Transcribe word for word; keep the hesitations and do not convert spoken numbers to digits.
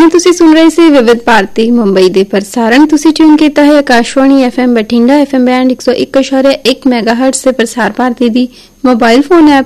ਗਾਣੇ ਤੁਸੀਂ ਸੁਣ ਰਹੇ ਸੀ ਵਿਵਿਧ ਭਾਰਤੀ ਮੁੰਬਈ ਦੇ ਪ੍ਰਸਾਰਣ। ਤੁਸੀਂ ਟਿਊਨ ਕੀਤਾ ਹੈ Akashvani FM Bathinda, FM band ਇੱਕ ਸੌ ਇੱਕ ਦਸ਼ਮਲਵ ਇੱਕ ਮੈਗਾਹਰਟਜ਼ ਤੇ ਪ੍ਰਸਾਰ ਭਾਰਤੀ ਦੀ ਮੋਬਾਈਲ ਫੋਨ ਐਪ